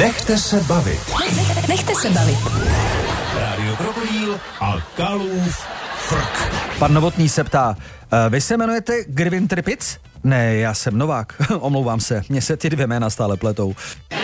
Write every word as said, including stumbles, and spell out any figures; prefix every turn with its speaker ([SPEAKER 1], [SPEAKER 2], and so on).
[SPEAKER 1] Nechte se bavit.
[SPEAKER 2] Nech, nechte se bavit.
[SPEAKER 1] Rádio Krokodýl a Kalův frk.
[SPEAKER 3] Pan Novotný se ptá, vy se jmenujete Grvin Tripic? Ne, já jsem Novák, omlouvám se, mně se ty dvě jména stále pletou.